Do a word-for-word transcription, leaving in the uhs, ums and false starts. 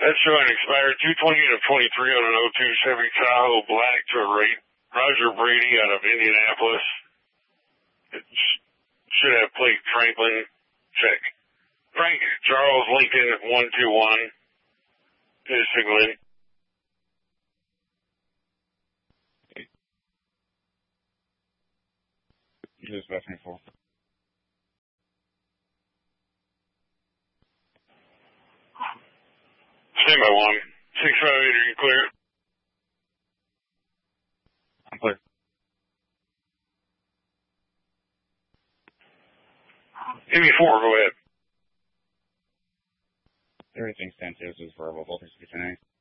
That's showing expired two twenty-eight of twenty-three on an oh two Chevy Tahoe Black to a rate. Roger Brady out of Indianapolis. It sh- should have plate Franklin. Check. Frank Charles Lincoln one two one is signaling. You just left me full. Stand by one. six five eight, are you clear? I'm clear. Give me four, go ahead. Everything sent is verbal. Voltage disconnect.